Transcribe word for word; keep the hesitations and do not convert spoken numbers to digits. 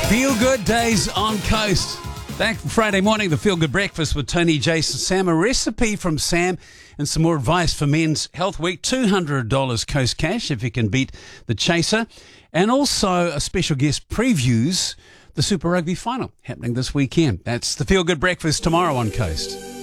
Feel Good Days on Coast. Back Friday morning, the Feel Good Breakfast with Tony, Jason, Sam. A recipe from Sam and some more advice for Men's Health Week. two hundred dollars Coast Cash if you can beat the Chaser. And also a special guest previews the Super Rugby final happening this weekend. That's the Feel Good Breakfast tomorrow on Coast.